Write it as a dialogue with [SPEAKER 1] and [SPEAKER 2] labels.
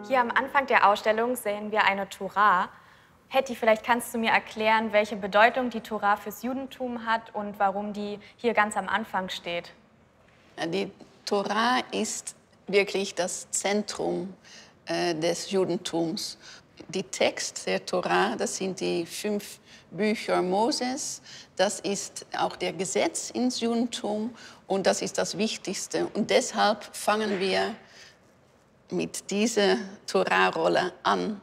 [SPEAKER 1] Hier am Anfang der Ausstellung sehen wir eine Tora. Hetty, vielleicht kannst du mir erklären, welche Bedeutung die Tora fürs Judentum hat und warum die hier ganz am Anfang steht.
[SPEAKER 2] Die Tora ist wirklich das Zentrum des Judentums. Die Text der Tora, das sind die 5 Bücher Moses, das ist auch der Gesetz ins Judentum und das ist das Wichtigste. Und deshalb fangen wir mit dieser Tora-Rolle an.